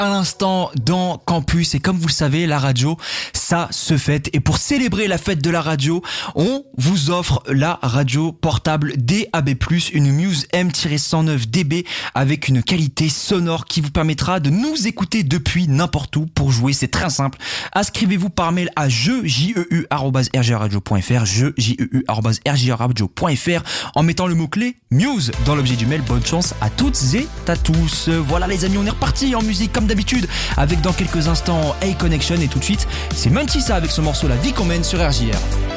à l'instant dans Campus. Et comme vous le savez, la radio, ça se fête. Et pour célébrer la fête de la radio, on vous offre la radio portable DAB+, une Muse M-109 DB avec une qualité sonore qui vous permettra de nous écouter depuis n'importe où. Pour jouer, c'est très simple. Inscrivez-vous par mail à jeu@rgradio.fr, jeu@rgradio.fr en mettant le mot-clé Muse dans l'objet du mail. Bonne chance à toutes et à tous. Voilà les amis, on est reparti en musique comme d'habitude avec dans quelques instants A-Connection et tout de suite c'est Manchissa avec son morceau La vie qu'on mène sur RJR.